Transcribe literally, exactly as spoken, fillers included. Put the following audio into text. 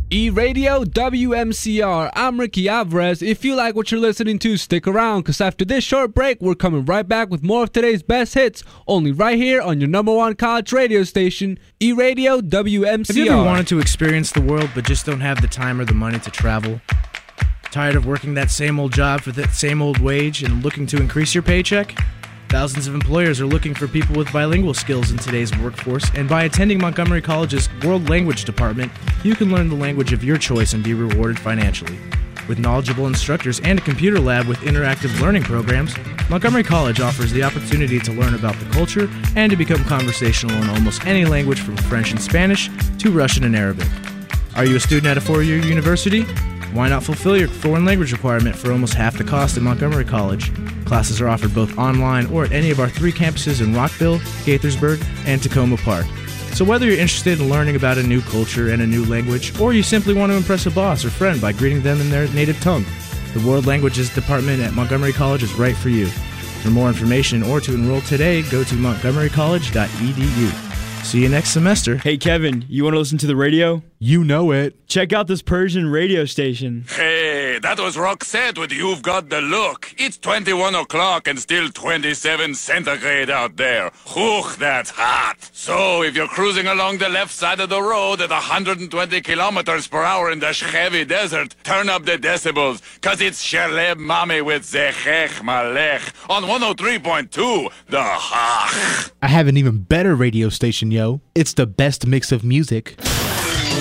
E-Radio W M C R. I'm Ricky Alvarez. If you like what you're listening to, stick around, because after this short break, we're coming right back with more of today's best hits, only right here on your number one college radio station, E-Radio W M C R. Have you ever wanted to experience the world but just don't have the time or the money to travel? Tired of working that same old job for that same old wage and looking to increase your paycheck? Thousands of employers are looking for people with bilingual skills in today's workforce, and by attending Montgomery College's World Language Department, you can learn the language of your choice and be rewarded financially. With knowledgeable instructors and a computer lab with interactive learning programs, Montgomery College offers the opportunity to learn about the culture and to become conversational in almost any language from French and Spanish to Russian and Arabic. Are you a student at a four-year university? Why not fulfill your foreign language requirement for almost half the cost at Montgomery College? Classes are offered both online or at any of our three campuses in Rockville, Gaithersburg, and Tacoma Park. So whether you're interested in learning about a new culture and a new language, or you simply want to impress a boss or friend by greeting them in their native tongue, the World Languages Department at Montgomery College is right for you. For more information or to enroll today, go to montgomery college dot e d u. See you next semester. Hey, Kevin, you want to listen to the radio? You know it. Check out this Persian radio station. Hey, that was Roxette with You've Got the Look. It's twenty-one o'clock and still twenty-seven centigrade out there. Whew, that's hot. So, if you're cruising along the left side of the road at one hundred twenty kilometers per hour in the Chevy Desert, turn up the decibels, cause it's Shalem Mami with Zechech Malech on one oh three point two, The Hach. I have an even better radio station, yo. It's the best mix of music.